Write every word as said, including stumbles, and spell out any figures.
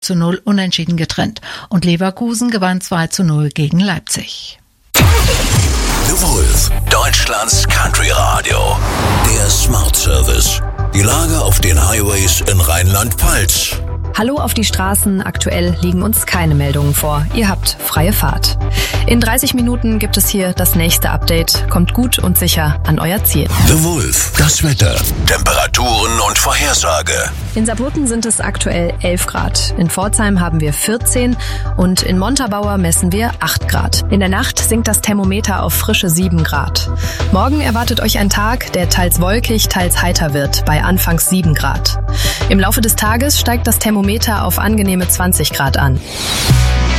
zu null unentschieden getrennt und Leverkusen gewann zwei zu null gegen Leipzig. The Wolf, Deutschlands Country Radio. Der Smart Service. Die Lage auf den Highways in Rheinland-Pfalz. Hallo auf die Straßen, aktuell liegen uns keine Meldungen vor. Ihr habt freie Fahrt. In dreißig Minuten gibt es hier das nächste Update. Kommt gut und sicher an euer Ziel. The Wolf, das Wetter, Temperaturen und Vorhersage. In Saarbrücken sind es aktuell elf Grad. In Pforzheim haben wir vierzehn und in Montabaur messen wir acht Grad. In der Nacht sinkt das Thermometer auf frische sieben Grad. Morgen erwartet euch ein Tag, der teils wolkig, teils heiter wird, bei anfangs sieben Grad. Im Laufe des Tages steigt das Thermometer auf angenehme zwanzig Grad an.